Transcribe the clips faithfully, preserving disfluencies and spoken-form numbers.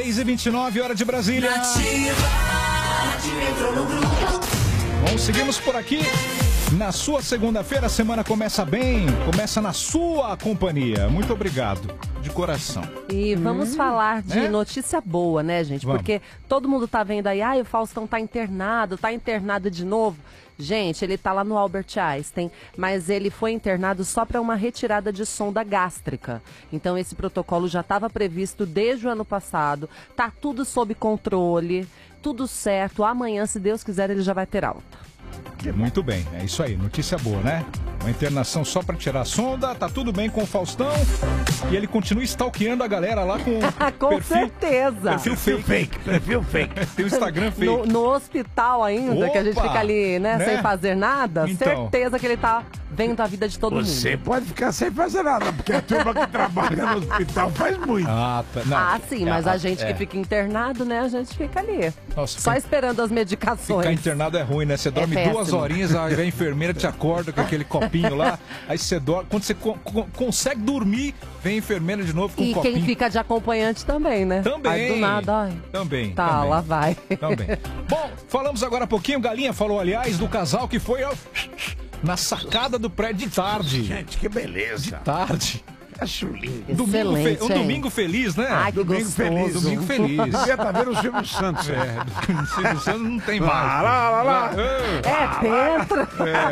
seis e vinte e nove, hora de Brasília. Bom, seguimos por aqui. Na sua segunda-feira, a semana começa bem, começa na sua companhia. Muito obrigado, de coração. E vamos hum, falar de né? notícia boa, né, gente? Vamos. Porque todo mundo tá vendo aí, ah, o Faustão tá internado, tá internado de novo. Gente, ele tá lá no Albert Einstein, mas ele foi internado só para uma retirada de sonda gástrica. Então esse protocolo já estava previsto desde o ano passado, tá tudo sob controle, tudo certo. Amanhã, se Deus quiser, ele já vai ter alta. Muito bem, é isso aí, notícia boa, né? Uma internação só pra tirar a sonda, tá tudo bem com o Faustão. E ele continua stalkeando a galera lá com com perfil, certeza. Perfil fake. fake. Perfil fake. Tem o Instagram fake. No, no hospital ainda, Opa, que a gente fica ali, né, né? sem fazer nada. Então. Certeza que ele tá vendo a vida de todo Você mundo. Você pode ficar sem fazer nada, porque a turma que trabalha no hospital faz muito. Ah, tá. Não, ah sim, mas é, a gente é. que fica internado, né, a gente fica ali. Nossa, só fica... esperando as medicações. Ficar internado é ruim, né? Você dorme é duas horinhas, aí a enfermeira te acorda com aquele copinho lá, aí você dorme. Quando você co co consegue dormir, vem a enfermeira de novo com e um copinho. E quem fica de acompanhante também, né? Também. Aí do nada, ai. Também. Tá, também. lá vai. Também. Bom, falamos agora um pouquinho, Galinha falou, aliás, do casal que foi ao... na sacada do prédio de tarde. Gente, que beleza. De tarde. Acho lindo. Domingo fe... Um domingo feliz, né? Ai, que domingo gostoso. feliz. Domingo feliz. Você tá vendo o Silvio Santos. É, o Silvio Santos não tem mais. Lá, lá, lá, lá. É, Petra.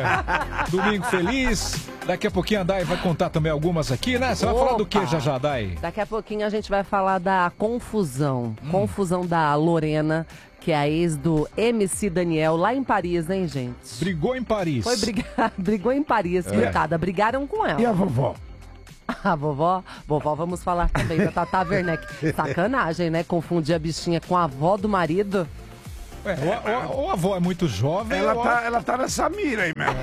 É. Domingo feliz. Daqui a pouquinho a Dai vai contar também algumas aqui, né? Você vai Opa. falar do que já já, Dai? Daqui a pouquinho a gente vai falar da confusão. Hum. Confusão da Lorena, que é a ex do M C Daniel, lá em Paris, hein, gente? Brigou em Paris. Foi brigar, brigou em Paris, é. Coitada, brigaram com ela. E a vovó? A vovó, vovó, vamos falar também da Tata Werneck. Sacanagem, né? Confundir a bichinha com a avó do marido. É, ou, ou, ou a avó é muito jovem. Ela, ou... tá, ela tá nessa mira aí mesmo.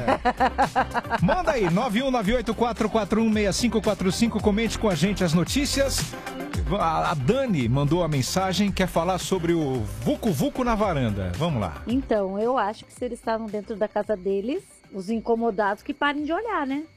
É. Manda aí, nove um nove oito quatro quatro um seis cinco quatro cinco, comente com a gente as notícias. A, a Dani mandou a mensagem, quer falar sobre o Vucu Vucu na varanda. Vamos lá. Então, eu acho que se eles estavam dentro da casa deles, os incomodados que parem de olhar, né?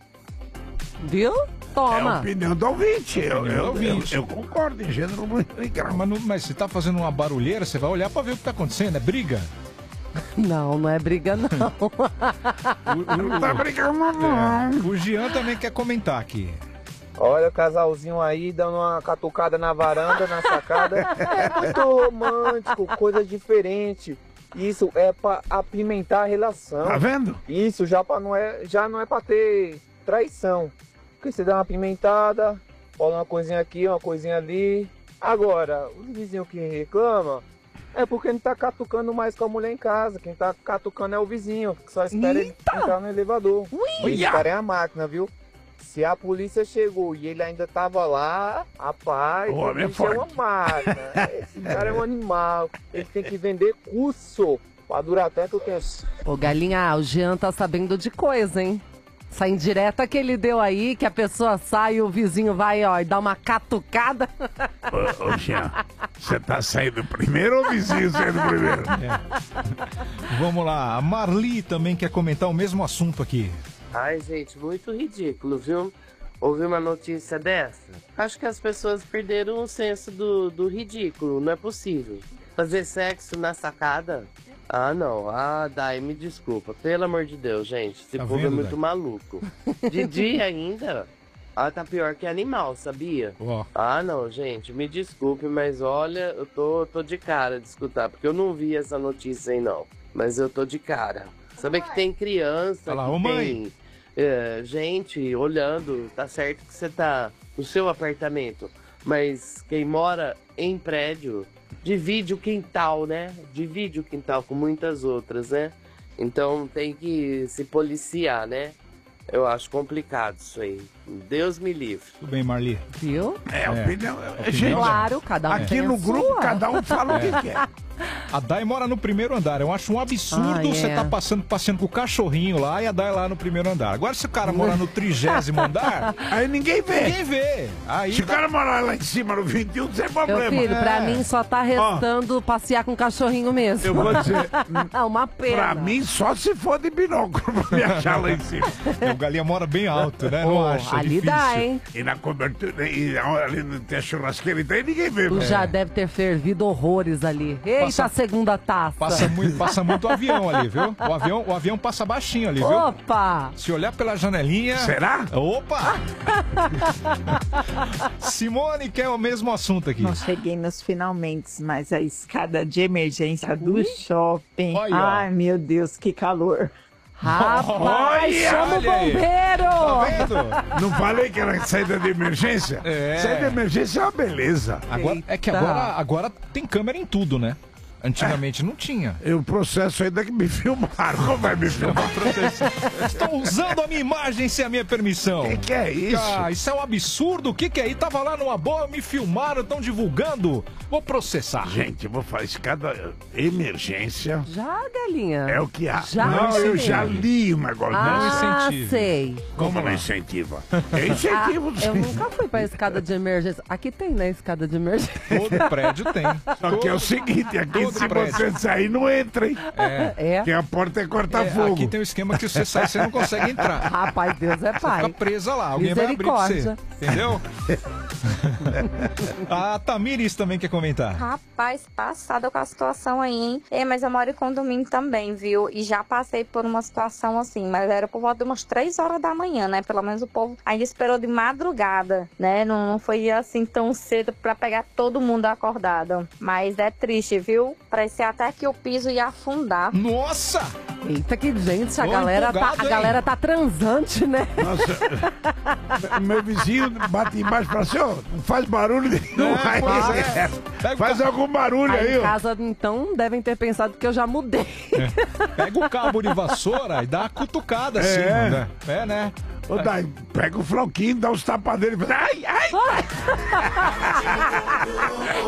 Viu? Toma. É a opinião do ouvinte. Eu, eu, ouvinte. eu, eu concordo em gênero e grau. Mas, não, mas se tá fazendo uma barulheira, você vai olhar pra ver o que tá acontecendo. É briga? Não, não é briga, não. o, o, não tá brigando, não. É. O Jean também quer comentar aqui. Olha o casalzinho aí dando uma catucada na varanda, na sacada. É muito romântico, coisa diferente. Isso é pra apimentar a relação. Tá vendo? Isso já, pra não, é, já não é pra ter traição. Porque você dá uma apimentada, rola uma coisinha aqui, uma coisinha ali. Agora, os vizinhos que reclamam é porque não tá catucando mais com a mulher em casa. Quem tá catucando é o vizinho, que só espera ele entrar no elevador. Esse cara é a máquina, viu? Se a polícia chegou e ele ainda tava lá, rapaz, o ele é uma máquina. Esse cara é um animal. Ele tem que vender curso pra durar tanto tempo. Ô, Galinha, o Jean tá sabendo de coisa, hein? Essa indireta que ele deu aí, que a pessoa sai e o vizinho vai, ó, e dá uma catucada. Ô, ô Jean, você tá saindo primeiro ou o vizinho saindo primeiro? É. Vamos lá, a Marli também quer comentar o mesmo assunto aqui. Ai, gente, muito ridículo, viu? Ouvir uma notícia dessa? Acho que as pessoas perderam o senso do, do ridículo, não é possível. Fazer sexo na sacada? Ah, não. Ah, Dai, me desculpa. Pelo amor de Deus, gente. Esse tá povo vendo, é muito Dai? maluco. De dia ainda? Ah, tá pior que animal, sabia? Oh. Ah, não, gente. Me desculpe, mas olha, eu tô, tô de cara de escutar. Porque eu não vi essa notícia aí, não. Mas eu tô de cara. Sabe que tem criança, lá, que ô, tem é, gente olhando. Tá certo que você tá no seu apartamento. Mas quem mora em prédio... divide o quintal, né? Divide o quintal com muitas outras, né? Então tem que se policiar, né? Eu acho complicado isso aí. Deus me livre. Tudo bem, Marli. Viu? É, a É. opinião. Opinião Gente, claro, cada um aqui tem a no grupo, sua. cada um fala o que quer. A Dai mora no primeiro andar. Eu acho um absurdo Ah, você é. tá passando, passeando com o cachorrinho lá e a Dai lá no primeiro andar. Agora, se o cara mora no trigésimo andar, Aí ninguém vê. ninguém vê. Aí Se o dá- cara morar lá em cima no vinte e um, sem Meu problema. filho, pra É. mim só tá restando passear com o cachorrinho mesmo. Eu vou dizer, Uma pena. pra mim, só se for de binóculo pra me achar lá em cima. o Galinha mora bem alto, né? Não Pô, acha? ali difícil. dá, hein? E na cobertura, e ali não tem a churrasqueira, então aí ninguém vê. Tu já deve ter fervido horrores ali. Eita, Passa- a segunda taça. Passa muito, passa muito avião ali, viu? O avião, o avião passa baixinho ali, viu? Opa! Se olhar pela janelinha... Será? Opa! Simone quer o mesmo assunto aqui. Não cheguei nos finalmente, mas a escada de emergência do shopping. Olha, ó. Ai, meu Deus, que calor. Rapaz, Olha, chama o olha aí. bombeiro! Tá vendo? Não falei que era saída de emergência? É. Saída de emergência é uma beleza. Agora, é que Eita. agora, agora tem câmera em tudo, né? Antigamente não tinha. Eu processo ainda que me filmaram. Como vai me filmar? Estão usando a minha imagem sem a minha permissão. O que, que é isso? Ah, isso é um absurdo. O que, que é? E tava lá numa boa, me filmaram, estão divulgando. Vou processar. Gente, eu vou falar, escada emergência Já, galinha? é o que há. Já não, eu sei. já li o negócio. Ah, Não, incentive. sei. como não incentiva? É incentivo, Ah, eu sim. nunca fui pra escada de emergência. Aqui tem, né, escada de emergência. Todo prédio tem. Só que é o seguinte, aqui todo se prédio. você sair, não entra, hein? É. Porque a porta é É, corta-fogo. aqui tem um esquema que você sai, você não consegue entrar. Rapaz, Deus é Fica pai. presa lá, alguém vai abrir pra você. Misericórdia. Entendeu? A Tamires também quer comentar. Rapaz, passada com a situação aí, hein? É, mas eu moro em condomínio também, viu? E já passei por uma situação assim, mas era por volta de umas três horas da manhã, né? Pelo menos o povo ainda esperou de madrugada, né? Não, não foi assim tão cedo pra pegar todo mundo acordado. Mas é triste, viu? Parecia até que o piso ia afundar. Nossa! Eita, que gente, a Tô galera, tá, empolgado, a hein? galera tá transante, né? Nossa, meu vizinho bate embaixo e fala assim, ó, não faz barulho nenhum. É, Aí, pois é. Pega o faz ca- algum barulho Aí aí, em ó. casa, então, devem ter pensado que eu já mudei. Pega o cabo de vassoura e dá uma cutucada assim, É. né? É, né? Ô, Dai, pega o flauquinho, dá uns tapas dele e fala, ai, ai.